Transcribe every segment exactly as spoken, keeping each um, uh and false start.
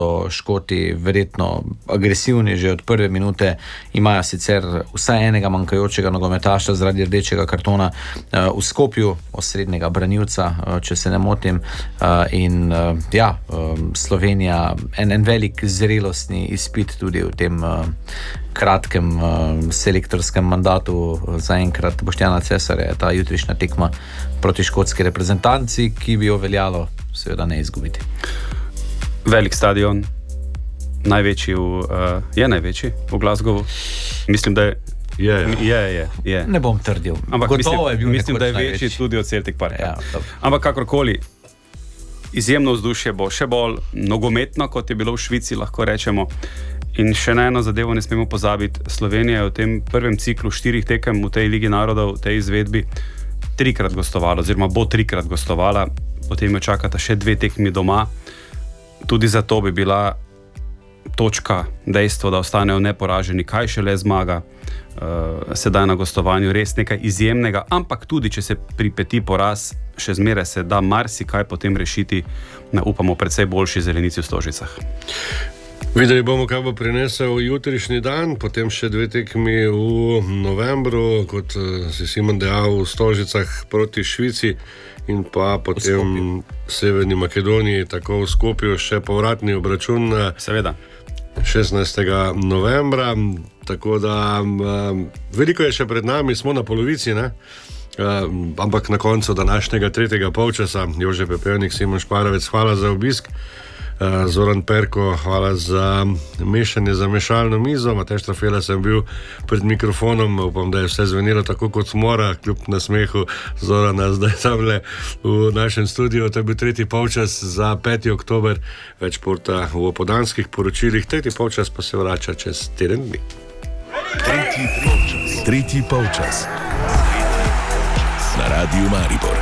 Škoti verjetno agresivni že od prve minute, imajo sicer vsaj enega manjkajočega nogometaša zaradi rdečega kartona uh, v Skopju, osrednjega branilca, uh, če se ne motim, uh, in uh, ja, um, Slovenija en, en velik zrelostni izpit tudi v tem uh, kratkem uh, selektorskem mandatu zaenkrat Boštjana Cesarja, je ta jutrišnja tekma proti škotski reprezentanci, ki bi jo veljalo seveda ne izgubiti. Velik stadion, največji v, uh, je največji v Glasgowu. Mislim, da je, je, je, je, je. Ne bom trdil. Ampak mislim, je bil mislim da je največji. večji tudi od Celtic Parka. Ja, ampak kakorkoli, izjemno vzdušje bo, še bolj nogometno, kot je bilo v Švici, lahko rečemo. In še na eno zadevo ne smemo pozabiti. Slovenija je v tem prvem ciklu štirih tekem v tej Ligi narodov, v tej izvedbi, trikrat gostovala, oziroma bo trikrat gostovala, potem jo čakata še dve tekmi doma. Tudi zato bi bila točka, dejstvo, da ostanejo neporaženi, kaj šele zmaga, uh, sedaj na gostovanju, res nekaj izjemnega, ampak tudi, če se pripeti poraz, še zmeraj se da marsikaj potem rešiti na, upamo, precej boljši zelenici v Stožicah. Videli bomo, kaj bo prinesel jutrišnji dan, potem še dve tekmi v novembru, kot si Simon dejal, v Stožicah proti Švici in pa potem v Severni Makedoniji, tako v Skopju, še povratni obračun seveda šestnajstega novembra, tako da um, veliko je še pred nami, smo na polovici, ne? Um, ampak na koncu današnjega tretjega polčasa, Jože Pepelnik, Simon Šparovec, hvala za obisk. Zoran Perko, hvala za mešanje, za mešalno mizo. Matej Štrafela sem bil pred mikrofonom, upam, da je vse zvenilo tako, kot mora, kljub nasmehu Zorana zdaj tamle v našem studiu. To je bil tretji polčas za peti oktober, več športa v opoldanskih poročilih. Tretji polčas pa se vrača čez teden dni. Tretji polčas. Tretji polčas. Na Radiu Maribor.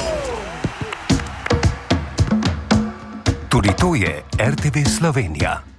Tudi to je R T V Slovenija.